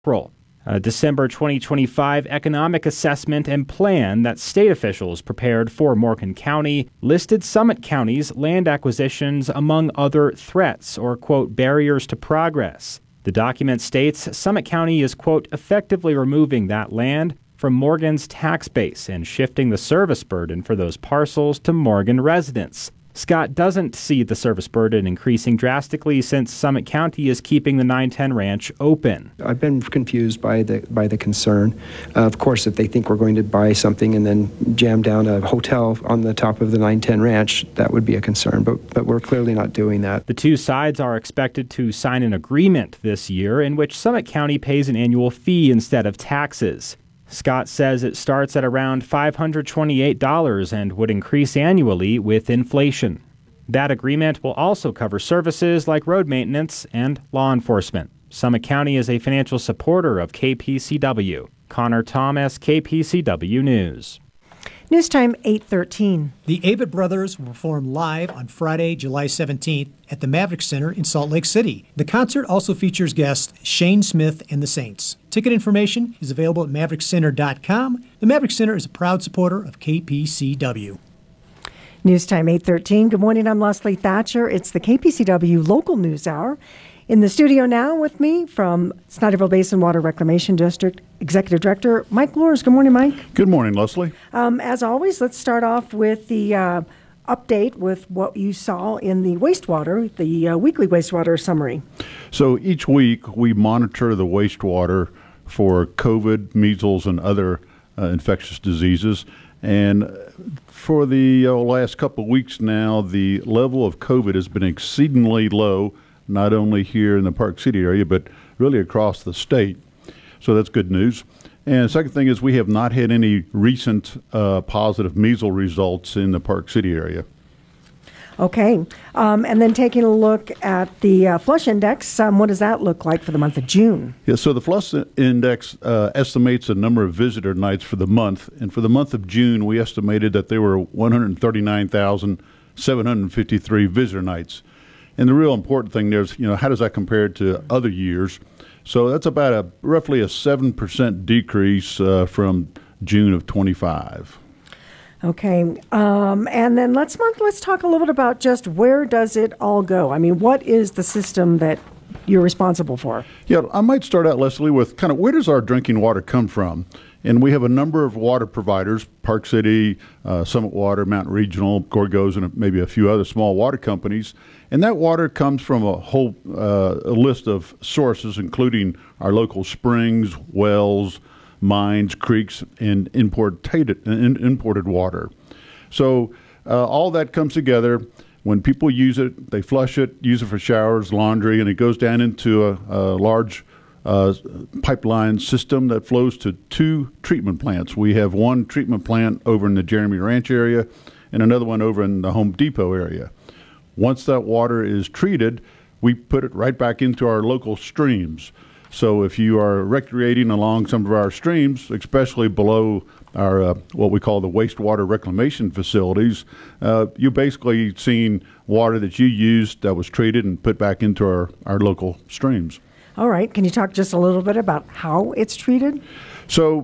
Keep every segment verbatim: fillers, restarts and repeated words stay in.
April. A December twenty twenty-five economic assessment and plan that state officials prepared for Morgan County listed Summit County's land acquisitions among other threats or, quote, barriers to progress. The document states Summit County is, quote, effectively removing that land from Morgan's tax base and shifting the service burden for those parcels to Morgan residents. Scott doesn't see the service burden increasing drastically since Summit County is keeping the nine ten ranch open. I've been confused by the by the concern. Uh, of course, if they think we're going to buy something and then jam down a hotel on the top of the nine ten ranch, that would be a concern, but, but we're clearly not doing that. The two sides are expected to sign an agreement this year in which Summit County pays an annual fee instead of taxes. Scott says it starts at around five hundred twenty-eight dollars and would increase annually with inflation. That agreement will also cover services like road maintenance and law enforcement. Summit County is a financial supporter of K P C W. Connor Thomas, K P C W News. News time eight thirteen. The Avett Brothers will perform live on Friday, July seventeenth at the Maverick Center in Salt Lake City. The concert also features guests Shane Smith and the Saints. Ticket information is available at maverick center dot com. The Maverick Center is a proud supporter of K P C W. News time eight thirteen. Good morning, I'm Leslie Thatcher. It's the K P C W Local News Hour. In the studio now with me from Snyderville Basin Water Reclamation District, Executive Director Mike Luers. Good morning, Mike. Good morning, Leslie. Um, as always, let's start off with the uh, update with what you saw in the wastewater, the uh, weekly wastewater summary. So each week we monitor the wastewater for COVID, measles, and other uh, infectious diseases. And for the uh, last couple of weeks now, the level of COVID has been exceedingly low, not only here in the Park City area, but really across the state. So that's good news. And the second thing is we have not had any recent uh, positive measles results in the Park City area. Okay. Um, and then taking a look at the uh, flush index, um, what does that look like for the month of June? Yeah, so the flush index uh, estimates the number of visitor nights for the month. And for the month of June, we estimated that there were one hundred thirty-nine thousand seven hundred fifty-three visitor nights. And the real important thing there is, you know, how does that compare to other years? So that's about a roughly a seven percent decrease uh, from June of twenty-five. Okay, um, and then let's let's talk a little bit about just where does it all go? I mean, what is the system that you're responsible for? Yeah, I might start out, Leslie, with kind of where does our drinking water come from? And we have a number of water providers, Park City, uh, Summit Water, Mountain Regional, Gorgos, and maybe a few other small water companies. And that water comes from a whole uh, a list of sources, including our local springs, wells, mines, creeks, and imported, imported water. So uh, all that comes together. When people use it, they flush it, use it for showers, laundry, and it goes down into a, a large uh, pipeline system that flows to two treatment plants. We have one treatment plant over in the Jeremy Ranch area and another one over in the Home Depot area. Once that water is treated, we put it right back into our local streams. So if you are recreating along some of our streams, especially below our uh, what we call the wastewater reclamation facilities, uh, you're basically seeing water that you used that was treated and put back into our, our local streams. All right. Can you talk just a little bit about how it's treated? So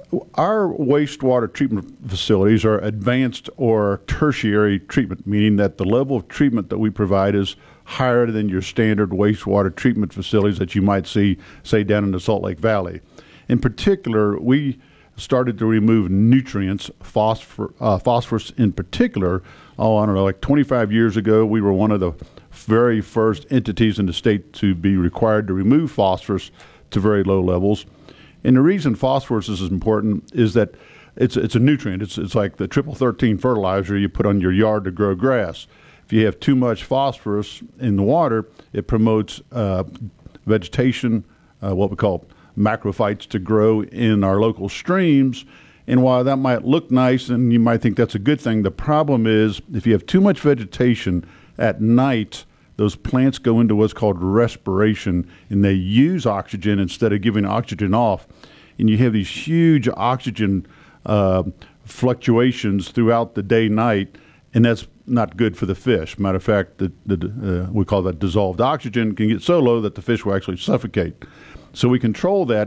our wastewater treatment facilities are advanced or tertiary treatment, meaning that the level of treatment that we provide is higher than your standard wastewater treatment facilities that you might see, say, down in the Salt Lake Valley. In particular, we started to remove nutrients, phosphor, uh, phosphorus in particular. Oh, I don't know, like twenty-five years ago, we were one of the very first entities in the state to be required to remove phosphorus to very low levels. And the reason phosphorus is important is that it's it's a nutrient. It's it's like the triple thirteen fertilizer you put on your yard to grow grass. If you have too much phosphorus in the water, it promotes uh, vegetation, uh, what we call macrophytes, to grow in our local streams. And while that might look nice and you might think that's a good thing, the problem is if you have too much vegetation at night, those plants go into what's called respiration, and they use oxygen instead of giving oxygen off. And you have these huge oxygen uh, fluctuations throughout the day-night, and that's not good for the fish. Matter of fact, the, the, uh, we call that dissolved oxygen can get so low that the fish will actually suffocate. So we control that